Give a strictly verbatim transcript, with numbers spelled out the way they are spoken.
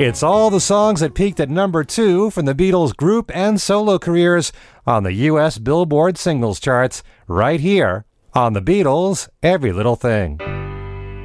It's all the songs that peaked at number two from the Beatles' group and solo careers on the U S Billboard singles charts, right here on The Beatles' Every Little Thing.